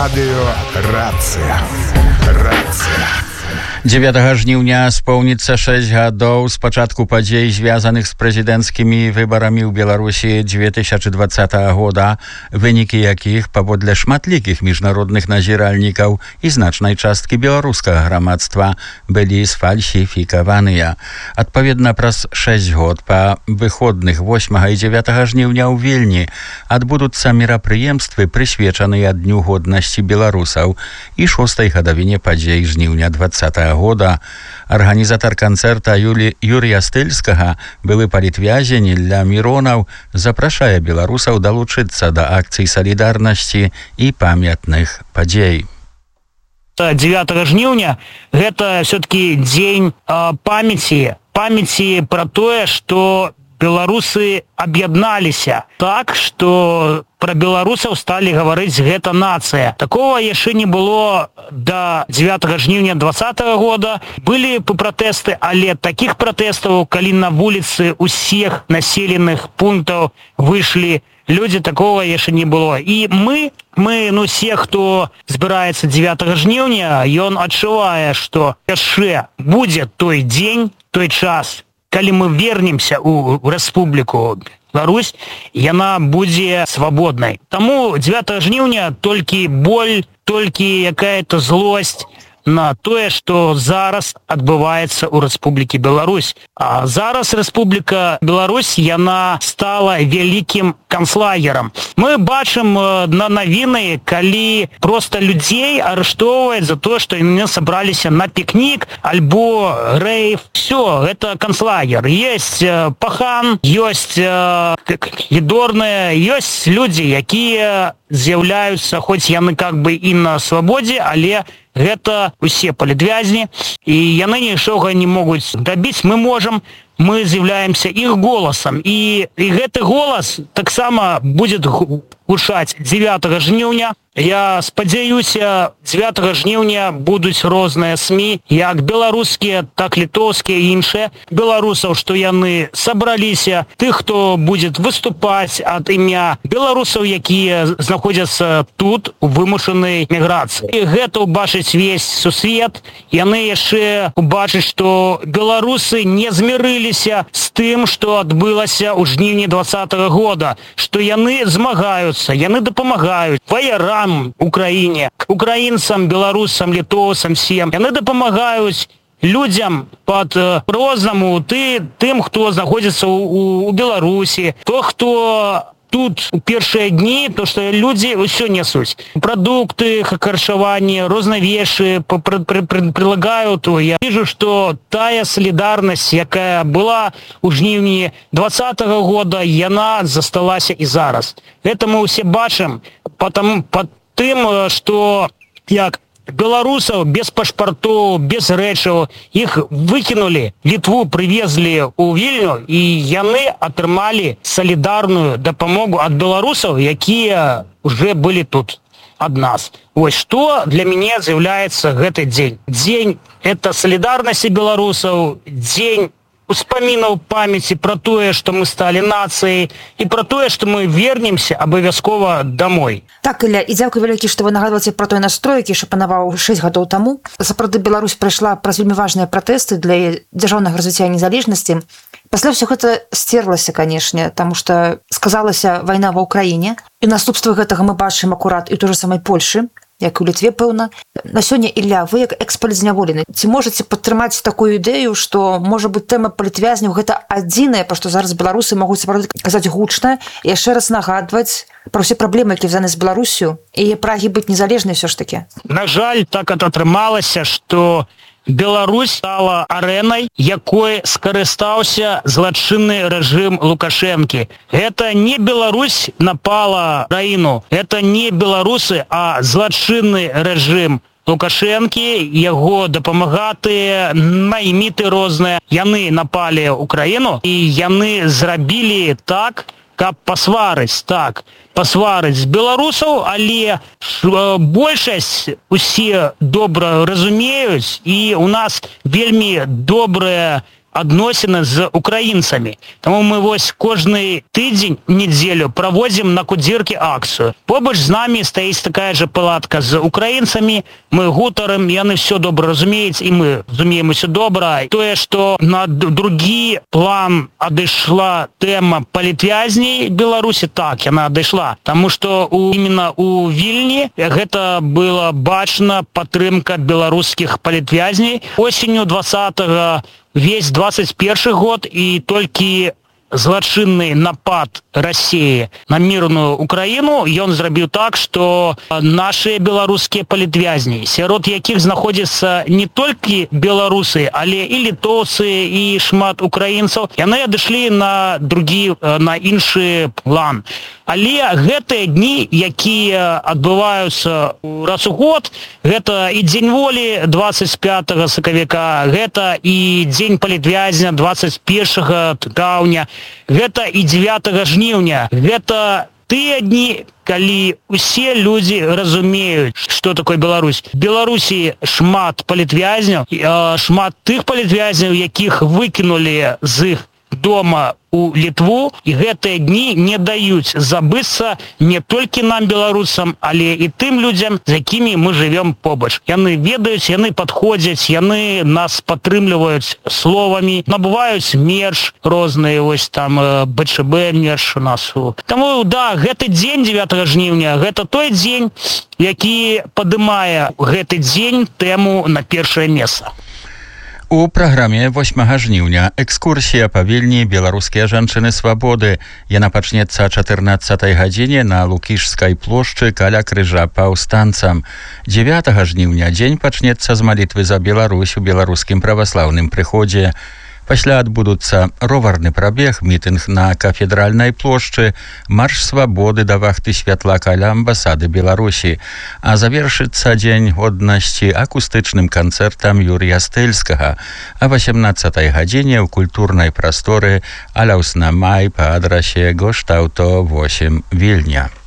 Радыё Рацыя. 9 жніўня споўніцца 6 гадоў з пачатку падзей, звязаных з прэзідэнцкімі выбарамі ў Беларусі 2020 года, вынікі якіх, паводле шматлікіх міжнародных назіральнікаў і значнай часткі беларускага грамадства, былі сфальсіфікаваныя. Адпаведна, праз 6 год па выходных 8 і 9 жніўня ў Вільні адбудуцца мерапрыемствы, прысвечаныя Дню годнасці беларусаў і 6-й гадавіне падзей жніўня 20 года. Арганізатар канцэрта Юрія Стыльскага, былы палітвязень Ілля Міронаў, запрашае беларусаў далучыцца да акцый салідарнасці і памятных падзей. 9 жніўня гэта все-таки дзень памяці пра тое, што беларусы аб'ядналіся так, што пра беларусаў сталі гаварыць гэта нацыя. Такого яшчэ не было до 9 жніўня 2020 года. Былі пратэсты, але такіх пратэстаў, калі на вуліцы ўсіх населеных пунктаў выйшлі людзі, такого яшчэ не было. І мы, все, хто збіраецца 9 жніўня, ён адчувае, што яшчэ будзе той дзень, той час, калі мы вернемся ў Рэспубліку Беларусь, яна будзе свабоднай. Таму 9 жніўня толькі боль, толькі якая-то злосць на тое, што зараз адбываецца ў Рэспублікі Беларусь. А зараз Рэспубліка Беларусь, яна стала вялікім канцлагерам. Мы бачым на навіны, калі проста людзей арыштоўваюць за тое, што яны сабраліся на пікнік альбо рэйв. Всё, гэта канцлагер. Ёсць пахан, ёсць лідорныя, ёсць людзі, якія з'яўляюцца, хоць яны как бы і на свабодзе, але гэта усе палітвязні, і яны нічога не могуць рабіць. Мы можам, мы з'яўляемся іх голасам, і гэты голас таксама будзе гучаць 9 жніўня. Я спадзяюся, 9 жніўня будуць розныя СМІ, як беларускія, так літоўскія і іншыя, беларусаў, што яны сабраліся, тых, хто будзе выступаць ад імя беларусаў, якія знаходзяцца тут у вымушанай міграцыі. І гэта ўбачыць весь сусвет. Яны яшчэ убачаць, што беларусы не змірыліся з тым, што адбылася ў жніўні 2020 года, што яны змагаюцца, яны дапамагаюць ваярам Украіне, украінцам, беларусам, літоўцам, всем. Яны дапамагаюць людзям по-рознаму, тым, хто знаходзіцца ў Беларусі, хто тут у першыя дні, то што людзі ўсё несуць. Прадукты, харчаванне, розныя вещи прилагают. Я вижу, что тая солидарность, якая была у жніўні 2020 года, яна засталася і зараз. Это мы ўсе бачым, под тым, што як беларусаў без пашпартоў, без рэчаў, іх выкінулі, Літву привезли ў Вільню, і яны атрымалі салідарную дапамогу ад беларусаў, якія уже былі тут ад нас. Вось што для мяне з'яўляецца гэты дзень. Дзень это салідарнасці беларусаў, дзень успамінаў памяці пра тое, што мы сталі нацыяй, і пра тое, што мы вернемся абавязкова домой. Так, Ілля, і дзякуй вялікі, што вы нагадваеце пра той настрой, які ще панаваў 6 гадоў таму. Сапраўды, Беларусь прайшла праз вельмі важныя пратэсты для дзяржаўнага развіцця і незалежнасці. Пасля ўсё гэта сцерлася, канешне, таму што сказалася вайна ва ўкраіне, і наступствы гэтага мы бачым акурат і ў той жа самай Польшы, як у Літве, пэўна. На сёння, Ілля, вы як экспалітзняволены, ці можаце падтрымаць такую ідэю, што, можа быць, тэма палітвязняў гэта адзінае, пра што зараз беларусы могуць сапраўды казаць гучна і яшчэ раз нагадваць пра ўсе праблемы, якія звязаны з Беларусю, і прагі быць незалежнай ўсё ж такі? На жаль, так атрымалася, што Беларусь стала арэнай, якой скарыстаўся злачынны рэжым Лукашэнкі. Гэта не Беларусь напала краіну, это не беларусы, а злачынны рэжым Лукашэнкі, яго дапамагатыя, найміты розныя. Яны напалі ўкраіну, і яны зрабілі так, каб пасварыць з беларусаў, але большасць усе добра разумеюць, і у нас вельмі добрыя адносіны з украінцамі. Таму мы вось кожны тыдзень, недзелю праводзім на Кудзіркі акцыю. Побач з намі стаіць такая же палатка з украінцамі, мы гутарым, яны все добра разумеюць, і мы разумеем усё добра. Тое, што на другі план адышла тэма палітвязней Беларусі, так, яна адышла. Таму што именно у Вільні гэта было бачна падтрымка беларускіх палітвязней. Осенню 20-го весь 21 год і толькі злачынны напад России на мирную Украину ён зрабіў так, что наши беларускія палітвязні, сярод якіх знаходзяцца не толькі беларусы, але і літоўцы, і шмат украінцаў, яны адышлі на іншы план. Але гэтыя дні, якія адбываюцца раз у год, гэта і дзень волі 25 сакавіка, гэта і дзень палітвязня 21 траўня, гэта і 9 жніўня. Гэта тыя дні, калі усе людзі разумеюць, што такое Беларусь. В Беларусі шмат палітвязняў, шмат тых палітвязняў, якіх выкінулі з іх дома у Літву, і гэтыя дні не даюць забыцца не толькі нам, беларусам, але і тым людзям, з якімі мы жывём побач. Яны ведаюць, яны падходзяць, яны нас падтрымліваюць словамі, набываюць мерч розныя, вось там БЧБ мерч у нас. Таму, да, гэты дзень 9 жніўня, гэта той дзень, які падымае гэты дзень тэму на першае месца. У праграме 8 жніўня экскурсія па Вільні «Беларускія жанчыны свабоды». Яна пачнецца о 14 гадзіне на Лукішскай плошчы каля крыжа паўстанцам. 9 жніўня дзень пачнецца з малітвы за Беларусь у беларускім праваслаўным прыходзе. Пасля адбудуцца роварны прабег, мітынг на кафедральнай плошчы, марш свабоды да вахты святла каля амбасады Беларусі. А завершыцца дзень годнасці акустычным канцэртам Юрія Стэльскага. А 18 гадзіне ў культурнай прасторы Аляўснамай па адрасе Гоштаўто 8 Вільня.